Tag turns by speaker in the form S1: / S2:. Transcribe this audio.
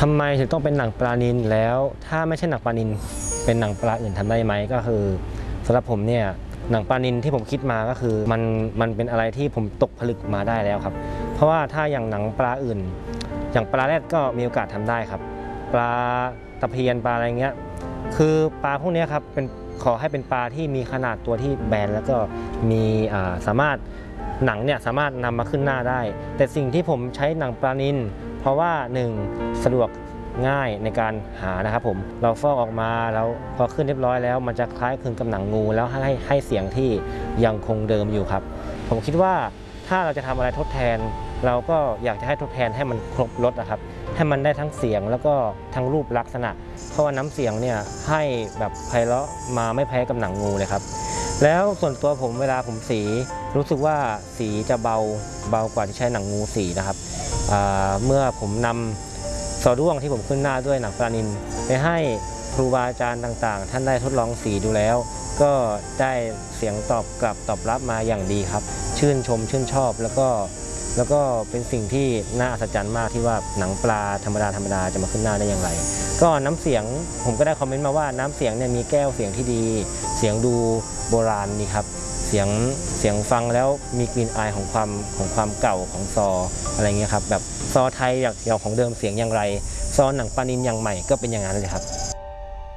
S1: ทำไมถึงต้องเป็นหนังปลานิลแล้วถ้าไม่ใช่หนังปลานิลเป็นหนังปลาอื่นทำได้ไหมก็คือสำหรับผมเนี่ยหนังปลานิลที่ผมคิดมาก็คือมันเป็นอะไรที่ผมตกผลึกมาได้แล้วครับเพราะว่าถ้าอย่างหนังปลาอื่นอย่างปลาแรดก็มีโอกาสทำได้ครับปลาตะเพียนปลาอะไรเงี้ยคือปลาพวกนี้ครับเป็นขอให้เป็นปลาที่มีขนาดตัวที่แบนแล้วก็มีสามารถหนังเนี่ยสามารถนำมาขึ้นหน้าได้แต่สิ่งที่ผมใช้หนังปลานิลเพราะว่า1สะดวกง่ายในการหานะครับผมเราฟอกออกมาแล้วพอขึ้นเรียบร้อยแล้วมันจะคล้ายคลึงกับหนังงูแล้วให้เสียงที่ยังคงเดิมอยู่ครับผมคิดว่าถ้าเราจะทำอะไรทดแทนเราก็อยากจะให้ทดแทนให้มันครบรสนะครับให้มันได้ทั้งเสียงแล้วก็ทั้งรูปลักษณะเพราะว่าน้ำเสียงเนี่ยให้แบบไพเราะมาไม่แพ้กับหนังงูเลยครับแล้วส่วนตัวผมเวลาผมสีรู้สึกว่าสีจะเบากว่าที่ใช้หนังงูสีนะครับเมื่อผมนำซอด้วงที่ผมขึ้นหน้าด้วยหนังปลานิลไปให้ครูบาอาจารย์ต่างๆท่านได้ทดลองสีดูแล้วก็ได้เสียงตอบกลับตอบรับมาอย่างดีครับชื่นชมชื่นชอบแล้วก็เป็นสิ่งที่น่าอัศจรรย์มากที่ว่าหนังปลาธรรมดาจะมาขึ้นหน้าได้อย่างไรก็น้ำเสียงผมก็ได้คอมเมนต์มาว่าน้ำเสียงเนี่ยมีแก้วเสียงที่ดีเสียงดูโบราณนี่ครับเสียงฟังแล้วมีกลิ่นอายของความเก่าของซออะไรเงี้ยครับแบบซอไทยอย่างของเดิมเสียงอย่างไรซอหนังปลานิลอย่างใหม่ก็เป็นอย่างนั้นเลยครับ